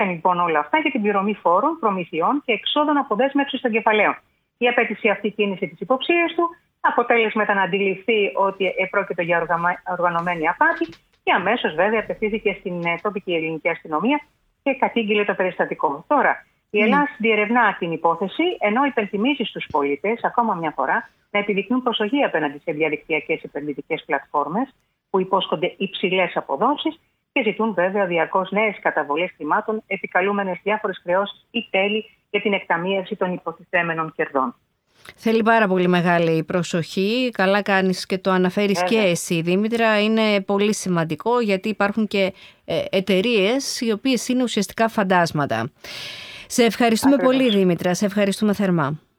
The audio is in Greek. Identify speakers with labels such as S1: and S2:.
S1: κάνει λοιπόν όλα αυτά για την πληρωμή φόρων, προμηθειών και εξόδων αποδέσμευσης των κεφαλαίων. Η απέτηση αυτή κίνησε τις υποψίες του. Αποτέλεσμα ήταν να αντιληφθεί ότι πρόκειται για οργανωμένη απάτη και αμέσως βέβαια απευθύνθηκε στην τοπική ελληνική αστυνομία και κατήγγειλε το περιστατικό. Τώρα, η Ελλάδα διερευνά την υπόθεση, ενώ υπενθυμίζει στους πολίτες ακόμα μια φορά να επιδεικνύουν προσοχή απέναντι σε διαδικτυακές επενδυτικές πλατφόρμες που υπόσχονται υψηλές αποδόσεις και ζητούν βέβαια διαρκώς νέες καταβολές χρημάτων, επικαλούμενες διάφορες χρεώσεις ή τέλη για την εκταμείευση των υποτιθέμενων κερδών.
S2: Θέλει πάρα πολύ μεγάλη προσοχή. Καλά κάνεις και το αναφέρεις και εσύ, Δήμητρα. Είναι πολύ σημαντικό γιατί υπάρχουν και εταιρείες οι οποίες είναι ουσιαστικά φαντάσματα. Σε ευχαριστούμε πολύ, Δήμητρα. Σε ευχαριστούμε θερμά.